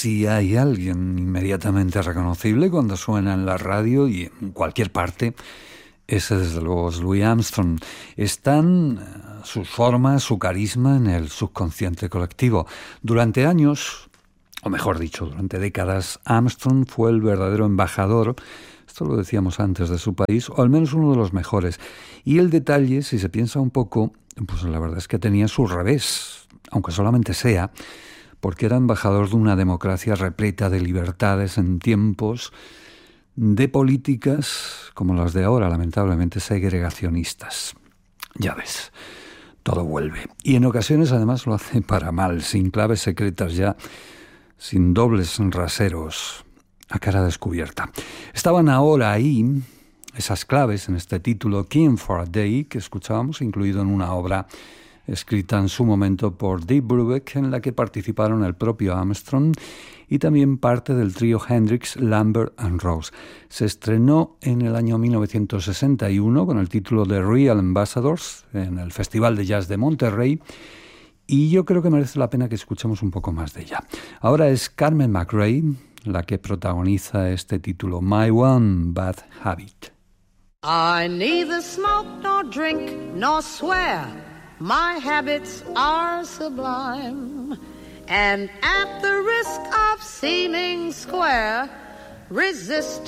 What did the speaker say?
Si hay alguien inmediatamente reconocible cuando suena en la radio y en cualquier parte, ese desde luego es Louis Armstrong. Están sus formas, su carisma en el subconsciente colectivo. Durante años, o mejor dicho, durante décadas, Armstrong fue el verdadero embajador, esto lo decíamos antes, de su país, o al menos uno de los mejores. Y el detalle, si se piensa un poco, pues la verdad es que tenía su revés, aunque solamente sea porque era embajador de una democracia repleta de libertades en tiempos de políticas como las de ahora, lamentablemente segregacionistas. Ya ves, todo vuelve. Y en ocasiones además lo hace para mal, sin claves secretas ya, sin dobles raseros, a cara descubierta. Estaban ahora ahí esas claves en este título, King for a Day, que escuchábamos, incluido en una obra escrita en su momento por Dave Brubeck, en la que participaron el propio Armstrong y también parte del trío Hendrix, Lambert and Rose. Se estrenó en el año 1961 con el título de Real Ambassadors en el Festival de Jazz de Monterrey, y yo creo que merece la pena que escuchemos un poco más de ella. Ahora es Carmen McRae la que protagoniza este título, My One Bad Habit. I neither smoke nor drink nor swear. My habits are sublime, and at the risk of seeming square, resist